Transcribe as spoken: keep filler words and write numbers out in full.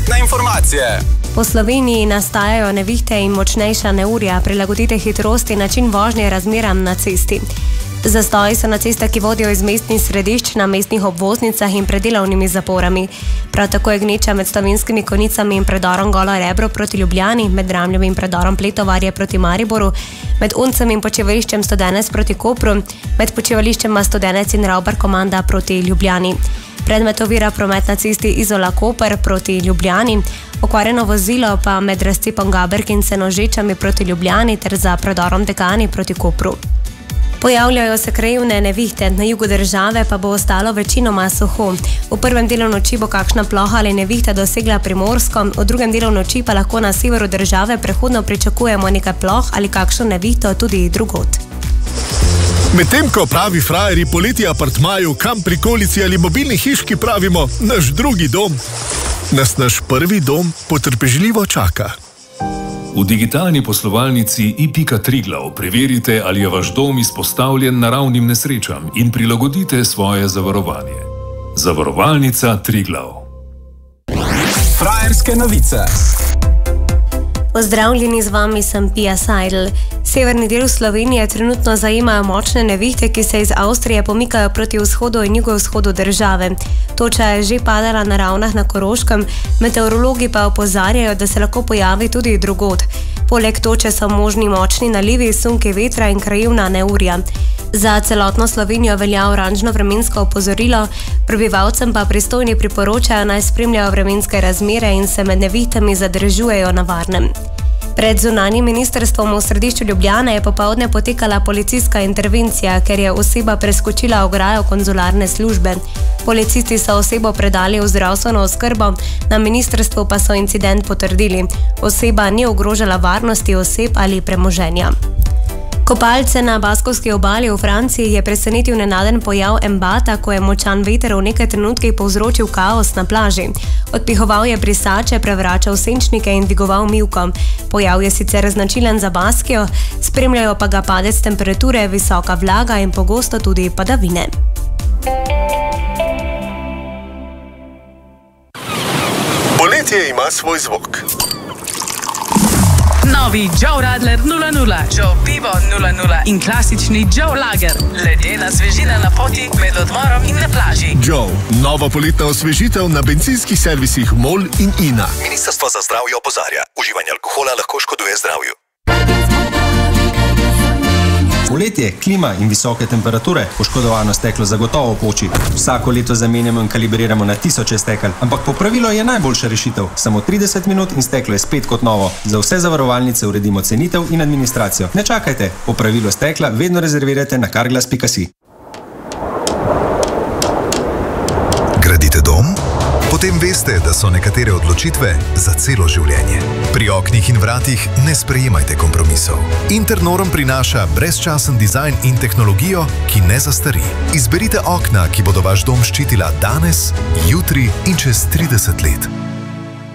prometne informacije. Po Sloveniji nastajajo nevihte in močnejša neurja. Prilagodite hitrosti in način vožnje razmeram na cesti. Zastoji so na cestah, ki vodijo iz mestnih središč, na mestnih obvoznicah in pred delovnimi zaporami. Prav tako je gneča med Slovenskimi Konjicami in predorom Golo Rebro proti Ljubljani, med Dramljevim predorom Pletovarje proti Mariboru, med Uncem in počivališčem Studenec proti Kopru, med počivališčema Studenec in Ravbar Komanda proti Ljubljani. Predmet ovira promet na cesti Izola-Koper proti Ljubljani, okvarjeno vozilo pa med razcepom Gaberk in Senožečami proti Ljubljani ter za predorom Dekani proti Kopru. Pojavljajo se krajevne nevihte, na jugu države pa bo ostalo večinoma suho. V prvem delu noči bo kakšna ploha ali nevihta dosegla Primorsko, v drugem delu noči pa lahko na severu države prehodno pričakujemo nekaj ploh ali kakšno nevihto tudi drugod. Medtem ko pravi frajerji poleti apartmaju, kam prikolici ali mobilni hiški pravimo naš drugi dom, nas naš prvi dom potrpežljivo čaka. V digitalni poslovalnici i pika Triglav preverite, ali je vaš dom izpostavljen naravnim nesrečam in prilagodite svoje zavarovanje. Zavarovalnica Triglav. Frajerske novice. Pozdravljeni, z vami sem Pia Seidel. Severni del Slovenije trenutno zajemajo močne nevihte, ki se iz Avstrije pomikajo proti vzhodu in jugovzhodu države. Toča je že padala na Ravnah na Koroškem, meteorologi pa opozarjajo, da se lahko pojavi tudi drugod. Poleg toče so možni močni nalivi, sunki vetra in krajevna neurja. Za celotno Slovenijo velja oranžno vremensko opozorilo, prebivalcem pa pristojni priporočajo, naj spremljajo vremenske razmere in se med nevihtami zadržujejo na varnem. Pred zunanjim ministrstvom v središču Ljubljane je popoldne potekala policijska intervencija, ker je oseba preskočila ograjo konzularne službe. Policisti so osebo predali v zdravstveno oskrbo, na ministrstvu pa so incident potrdili. Oseba ni ogrožala varnosti oseb ali premoženja. Kopalce na Baskovski obali v Franciji je presenetil nenaden pojav embata, ko je močan veter v nekaj trenutkih povzročil kaos na plaži. Odpihoval je brisače, prevračal senčnike in dvigoval mivko. Pojav je sicer značilen za Baskijo, spremljajo pa ga padec temperature, visoka vlaga in pogosto tudi padavine. Poletje ima svoj zvok. Novi Joe Radler nula nula, Joe Pivo nula nula in klasični Joe Lager. Ledena svežina na poti med odmorom in na plaži. Joe, nova poletna osvežitev na bencinskih servisih MOL in INA. Ministrstvo za zdravje opozarja, uživanje alkohola lahko škoduje zdravju. Poletje, klima in visoke temperature, poškodovano steklo zagotovo poči. Vsako leto zamenjamo in kalibriramo na tisoče stekel, ampak popravilo je najboljša rešitev. Samo trideset minut in steklo je spet kot novo. Za vse zavarovalnice uredimo cenitev in administracijo. Ne čakajte, popravilo stekla vedno rezervirajte na carglass pika si. Gradite dom? Potem veste, da so nekatere odločitve za celo življenje. Pri oknih in vratih ne sprejemajte kompromisov. Internorm prinaša brezčasen dizajn in tehnologijo, ki ne zastari. Izberite okna, ki bodo vaš dom ščitila danes, jutri in čez trideset let.